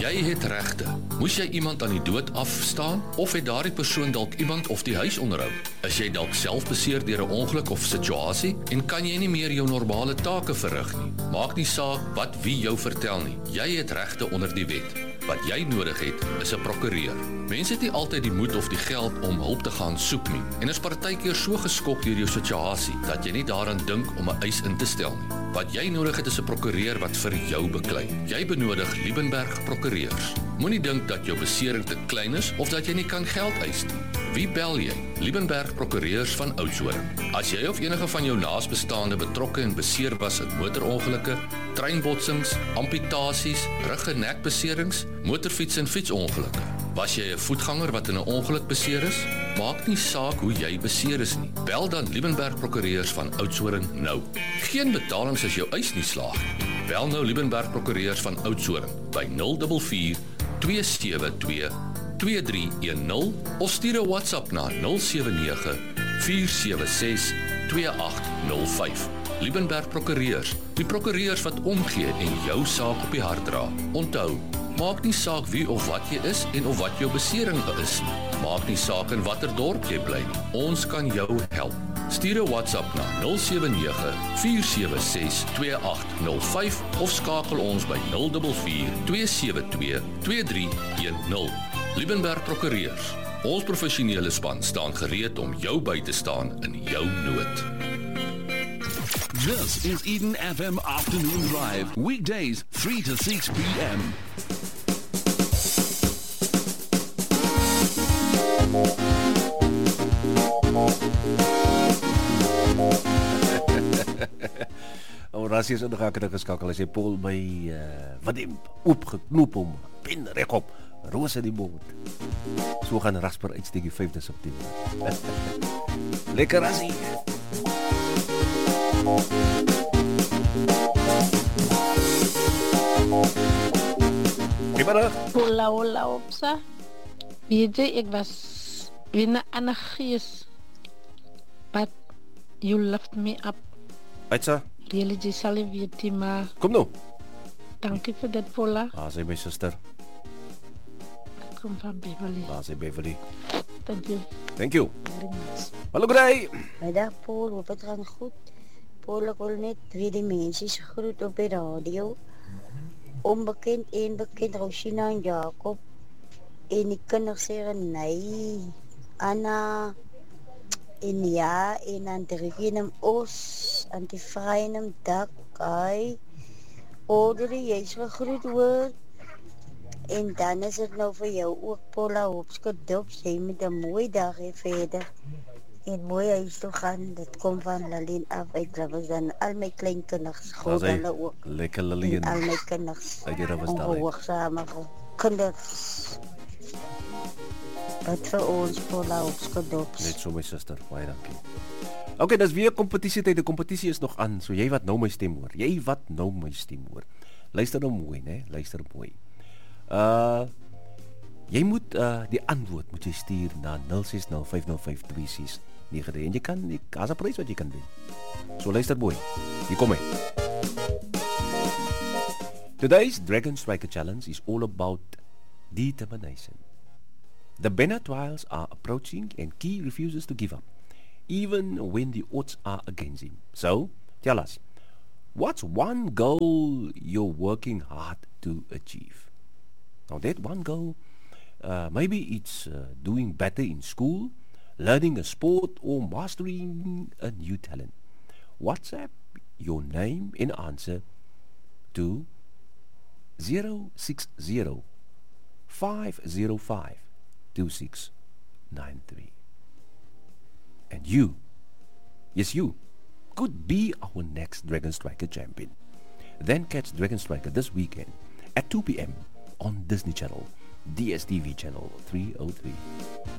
Jy het regte. Moes jy iemand aan die dood afstaan of het daardie persoon dalk iemand of die huis onderhou? Is jy dalk self beseer deur 'n ongeluk of situasie en kan jy nie meer jou normale take verrig nie? Maak nie saak wat wie jou vertel nie. Jy het regte onder die wet. Wat jy nodig het, is 'n prokureur. Mense het nie altyd die moed of die geld om hulp te gaan soek nie en is partykeer so geskok deur jou situasie dat jy nie daaraan dink om 'n eis in te stel nie. Wat jy nodig het is 'n prokureur wat vir jou beklei. Jy benodig Liebenberg prokureurs. Moenie dink dat jou besering te klein is of dat jy nie kan geld eis nie. Wie bel jy? Liebenberg prokureurs van Oudtshoorn. As jy of enige van jou naasbestaande betrokke en beseer was in motorongelukke, treinbotsings, amputasies, rug- en nekbeserings, motorfiets- en fietsongelukke. Was jy 'n voetganger wat in 'n ongeluk beseer is? Maak nie saak hoe jy beseer is nie. Bel dan Liebenberg prokureurs van Oudtshoorn nou. Geen betalings as jou eis nie slaag nie. Bel nou Liebenberg prokureurs van Oudtshoorn by 044 272 2310 of stuur 'n WhatsApp na 079 476 2805. Liebenberg prokureurs, die prokureurs wat omgee en jou saak op die hart dra. Onthou, maak nie saak wie of wat jy is en of wat jou besering is nie. Maak nie saak in watter dorp jy bly nie. Ons kan jou help. Stuur 'n WhatsApp na 079 476 2805 of skakel ons by 044 272 2310. Liebenberg prokureurs. Ons professionele span staan gereed om jou by te staan in jou nood. This is Eden FM Afternoon Drive. Weekdays 3 to 6 p.m. Rassie is ingehakkerd geskakel as jy Paul by Vadim opgeknoop hom, pen regop, roos in die mond. So gaan Rasper uitsteek die 5de September. Lekker Rassie. Goeiemiddag. Hola, opsa. Weet jy, ek was weer 'n ander gees. But you left me up. Uitsa. Really, jy sal nie weet nie, maar Kom nou. dankie vir dit, Paula. Sy my suster. Ek kom van Beverly. Sy Beverly. Thank you Thank you. very much. Hallo Gray. Middag Paul, hoop het gaan goed. Paul, ek wil net weer die mense groet op die radio. Onbekend en bekend, Rosina en Jacob. En die kinders sê nee, Anna, en ja, en Andrien Os, en die Vryen Dak, ai. Audrey, jy is gegroet hoor. En dan is het nou vir jou ook, Paula Hopske-Dop, jy met 'n mooi dag hê verder. En mooi huis toe gaan, dit kom van Lalien af uit Rivesdal. Al my kleinkinders, groot hulle ook. Lekker Lalien. En al my kinders. Uit die Rivesdal. Ongehoorgsame kinders. Wat vir ons, Paula Hopske-Dop. Net so my suster, baie dankie. Okay, dis weer kompetisietyd. Die kompetisie is nog aan. So jy wat nou my stem hoor. Luister nou mooi, né? Luister mooi. Jy moet die antwoord moet jy stuur na 0605052693 en jy kan as 'n prys wat jy kan wen. So luister mooi. Hier kom hy. Today's Dragon Striker Challenge is all about determination. The Banner trials are approaching and Key refuses to give up, even when the odds are against him. So, tell us, what's one goal you're working hard to achieve? Now that one goal, maybe it's doing better in school, learning a sport, or mastering a new talent. WhatsApp your name and answer to 060 505 2693. And you, yes you, could be our next Dragon Striker champion. Then catch Dragon Striker this weekend at 2 p.m. on Disney Channel, DSTV Channel 303.